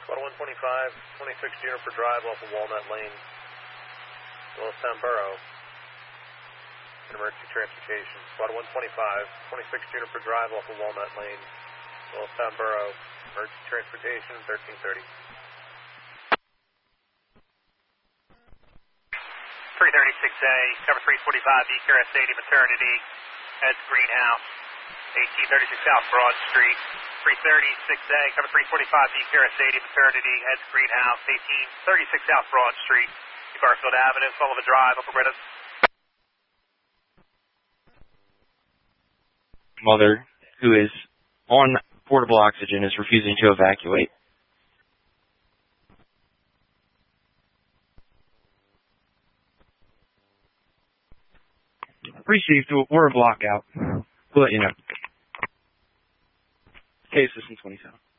Squad 125, 26 Juniper Drive off of Walnut Lane, Willistown Borough. Emergency transportation. Squad 125, 26 Juniper Drive off of Walnut Lane, Willistown Borough. Emergency transportation, 1330. 336A, cover 345, EQRS 80 Maternity, heads Greenhouse, 1836 South Broad Street. 336A, cover 345, EQRS 80 Maternity, heads Greenhouse, 1836 South Broad Street, Garfield Avenue, Sullivan Drive, Upper Greta. Mother, who is on portable oxygen, is refusing to evacuate. Received. We're a block out. We'll let you know. Case System 27.